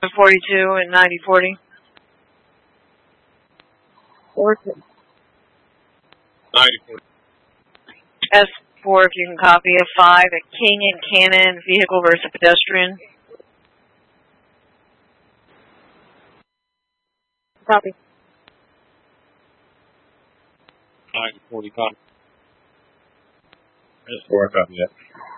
42 and 9040. Orchid. 9040. S4, if you can copy. F5 at King and Cannon, vehicle versus pedestrian. Copy. 9040 copy. S4, copy that.